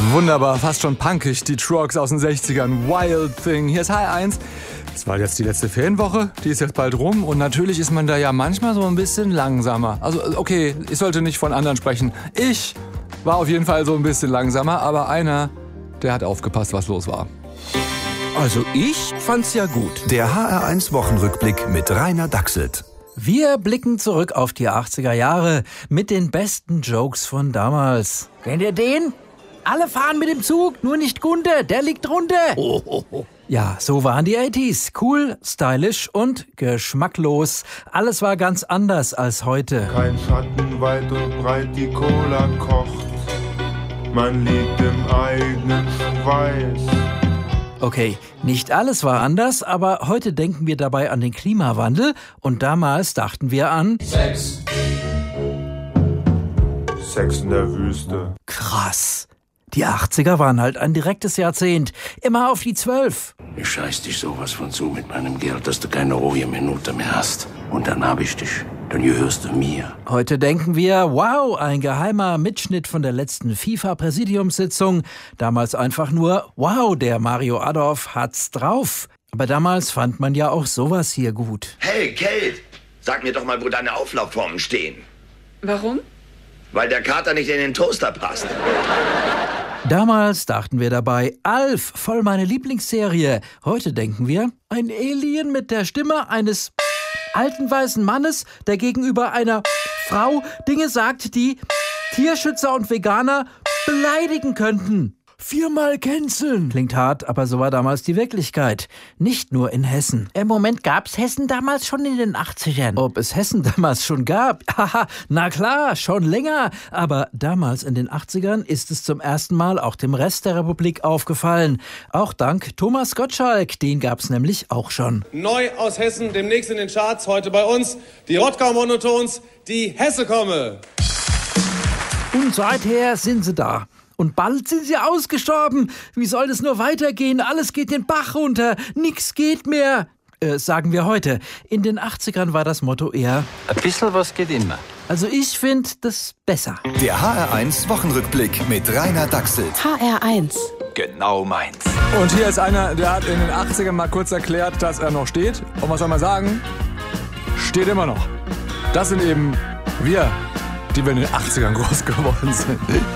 Wunderbar, fast schon punkig, die Trucks aus den 60ern, Wild Thing. Hier ist HR1. Das war jetzt die letzte Ferienwoche, die ist jetzt bald rum und natürlich ist man da ja manchmal so ein bisschen langsamer. Also okay, ich sollte nicht von anderen sprechen. Ich war auf jeden Fall so ein bisschen langsamer, aber einer, der hat aufgepasst, was los war. Also ich fand's ja gut. Der HR1 Wochenrückblick mit Rainer Dachselt. Wir blicken zurück auf die 80er Jahre mit den besten Jokes von damals. Kennt ihr den? Alle fahren mit dem Zug, nur nicht Gunter, der liegt drunter. Ja, so waren die 80s. Cool, stylisch und geschmacklos. Alles war ganz anders als heute. Kein Schatten weit und breit, die Cola kocht. Man liegt im eigenen Schweiß. Okay, nicht alles war anders, aber heute denken wir dabei an den Klimawandel und damals dachten wir an Sex in der Wüste. krass. Die 80er waren halt ein direktes Jahrzehnt. Immer auf die 12. Ich scheiß dich sowas von zu mit meinem Geld, dass du keine ruhige Minute mehr hast. Und dann hab ich dich. Dann gehörst du mir. Heute denken wir, wow, ein geheimer Mitschnitt von der letzten FIFA-Präsidiumssitzung. Damals einfach nur, wow, der Mario Adorf hat's drauf. Aber damals fand man ja auch sowas hier gut. Hey, Kate, sag mir doch mal, wo deine Auflaufformen stehen. Warum? Weil der Kater nicht in den Toaster passt. Damals dachten wir dabei, Alf, voll meine Lieblingsserie. Heute denken wir, ein Alien mit der Stimme eines alten weißen Mannes, der gegenüber einer Frau Dinge sagt, die Tierschützer und Veganer beleidigen könnten. 4-mal canceln. Klingt hart, aber so war damals die Wirklichkeit. Nicht nur in Hessen. Im Moment gab's Hessen damals schon in den 80ern. Ob es Hessen damals schon gab? Haha, na klar, schon länger. Aber damals in den 80ern ist es zum ersten Mal auch dem Rest der Republik aufgefallen. Auch dank Thomas Gottschalk, den gab's nämlich auch schon. Neu aus Hessen, demnächst in den Charts, heute bei uns, die Rottgau-Monotons, die Hesse komme. Und seither sind sie da. Und bald sind sie ausgestorben. Wie soll das nur weitergehen? Alles geht den Bach runter. Nix geht mehr. Sagen wir heute. In den 80ern war das Motto eher: Ein bisschen was geht immer. Also ich finde das besser. Der HR1 Wochenrückblick mit Rainer Dachselt. HR1. Genau meins. Und hier ist einer, der hat in den 80ern mal kurz erklärt, dass er noch steht. Und was soll man sagen? Steht immer noch. Das sind eben wir, die wir in den 80ern groß geworden sind.